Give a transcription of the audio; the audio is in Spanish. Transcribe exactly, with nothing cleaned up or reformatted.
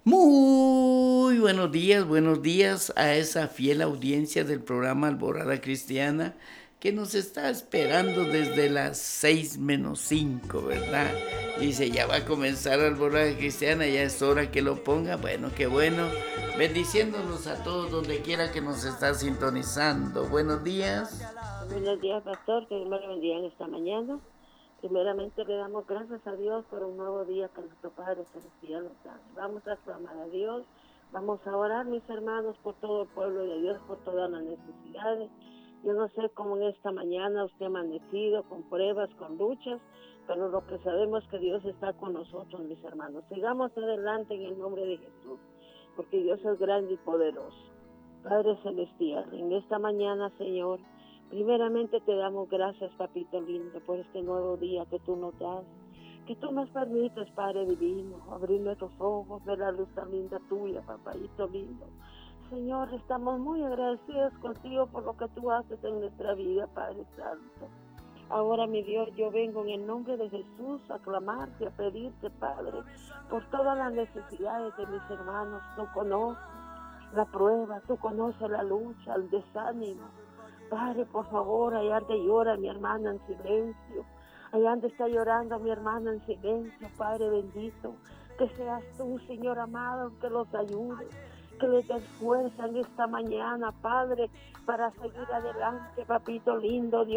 Muy buenos días, buenos días a esa fiel audiencia del programa Alborada Cristiana que nos está esperando desde las seis menos cinco, ¿verdad? Dice, ya va a comenzar Alborada Cristiana, ya es hora que lo ponga. Bueno, qué bueno. Bendiciéndonos a todos donde quiera que nos está sintonizando. Buenos días. Buenos días, pastor, que Dios me lo bendiga en esta mañana. Primeramente le damos gracias a Dios por un nuevo día que nuestro Padre Celestial nos da. Vamos a clamar a Dios, vamos a orar, mis hermanos, por todo el pueblo de Dios, por todas las necesidades. Yo no sé cómo en esta mañana usted ha amanecido con pruebas, con luchas, pero lo que sabemos es que Dios está con nosotros, mis hermanos. Sigamos adelante en el nombre de Jesús, porque Dios es grande y poderoso. Padre Celestial, en esta mañana, Señor, primeramente te damos gracias, papito lindo, por este nuevo día que tú nos das, que tú nos permites, Padre divino, abrir nuestros ojos, ver la luz tan linda tuya, papayito lindo. Señor, estamos muy agradecidos contigo por lo que tú haces en nuestra vida, Padre Santo. Ahora, mi Dios, yo vengo en el nombre de Jesús a clamarte, a pedirte, Padre, por todas las necesidades de mis hermanos. Tú conoces la prueba, tú conoces la lucha, el desánimo. Padre, por favor, allá donde llora mi hermana en silencio, allá donde está llorando mi hermana en silencio, Padre bendito, que seas tú, Señor amado, que los ayude, que les des fuerza en esta mañana, Padre, para seguir adelante, papito lindo, Dios.